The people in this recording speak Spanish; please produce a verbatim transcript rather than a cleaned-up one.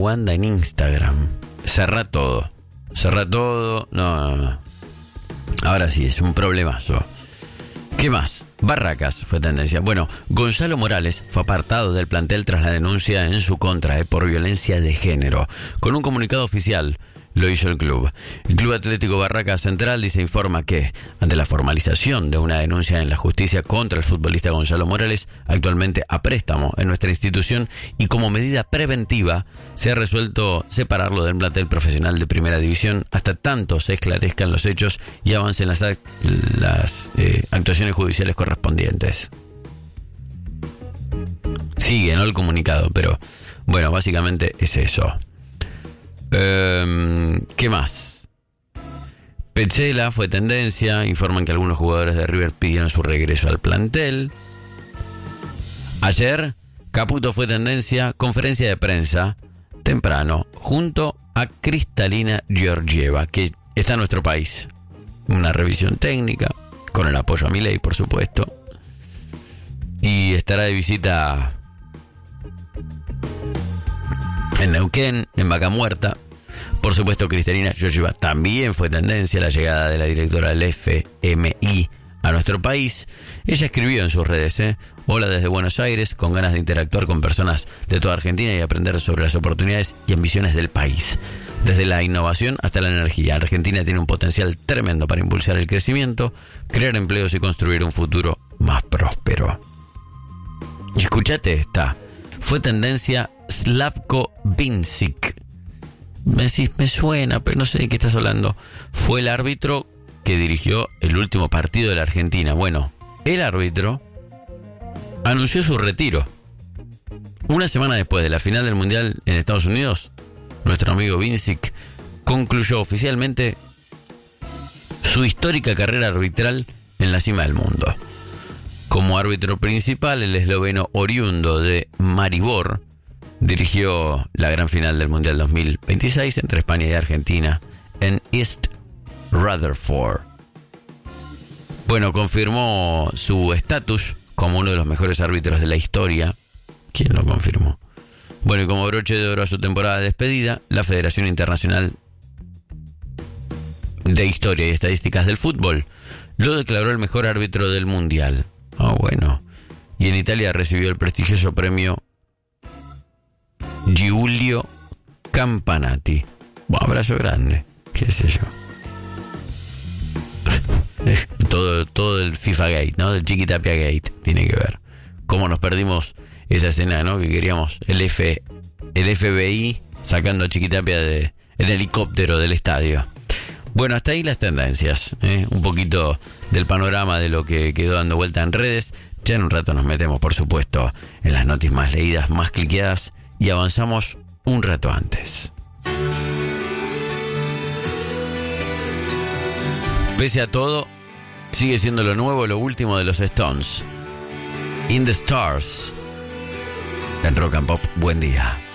Wanda en Instagram. Cerrá todo. Cerrá todo. No, no, no. Ahora sí, es un problemazo. ¿Qué más? Barracas fue tendencia. Bueno, Gonzalo Morales fue apartado del plantel tras la denuncia en su contra eh, por violencia de género. Con un comunicado oficial lo hizo el club. El Club Atlético Barracas Central dice informa que, ante la formalización de una denuncia en la justicia contra el futbolista Gonzalo Morales, actualmente a préstamo en nuestra institución, y como medida preventiva, se ha resuelto separarlo del plantel profesional de primera división hasta tanto se esclarezcan los hechos y avancen las, las eh, actuaciones judiciales correspondientes. Sigue, ¿no?, el comunicado, pero bueno, básicamente es eso. Um, ¿Qué más? Petzela fue tendencia. Informan que algunos jugadores de River pidieron su regreso al plantel. Ayer Caputo fue tendencia. Conferencia de prensa temprano junto a Cristalina Georgieva, que está en nuestro país. Una revisión técnica con el apoyo a Milei, por supuesto, y estará de visita en Neuquén, en Vaca Muerta. Por supuesto, Cristalina Georgieva también fue tendencia la llegada de la directora del F M I a nuestro país. Ella escribió en sus redes, ¿eh? Hola desde Buenos Aires, con ganas de interactuar con personas de toda Argentina y aprender sobre las oportunidades y ambiciones del país. Desde la innovación hasta la energía, Argentina tiene un potencial tremendo para impulsar el crecimiento, crear empleos y construir un futuro más próspero. Y escuchate esta. Fue tendencia Slavko Vincic. Me, me suena, pero no sé de qué estás hablando. Fue el árbitro que dirigió el último partido de la Argentina. Bueno, el árbitro anunció su retiro. Una semana después de la final del Mundial en Estados Unidos, nuestro amigo Vincic concluyó oficialmente su histórica carrera arbitral en la cima del mundo. Como árbitro principal, el esloveno oriundo de Maribor dirigió la gran final del Mundial dos mil veintiséis entre España y Argentina en East Rutherford. Bueno, confirmó su estatus como uno de los mejores árbitros de la historia. ¿Quién lo confirmó? Bueno, y como broche de oro a su temporada de despedida, la Federación Internacional de Historia y Estadísticas del Fútbol lo declaró el mejor árbitro del Mundial. Ah, oh, bueno. Y en Italia recibió el prestigioso premio Giulio Campanati. Un abrazo grande. ¿Qué sé yo? todo, todo el FIFA Gate, ¿no? Del Chiquitapia Gate tiene que ver. Cómo nos perdimos esa escena, ¿no? Que queríamos el F, el F B I sacando a Chiquitapia de el helicóptero del estadio. Bueno, hasta ahí las tendencias, ¿eh? Un poquito del panorama de lo que quedó dando vuelta en redes. Ya en un rato nos metemos, por supuesto, en las noticias más leídas, más cliqueadas, y avanzamos un rato antes. Pese a todo, sigue siendo lo nuevo, lo último de los Stones. In the Stars. En Rock and Pop, buen día.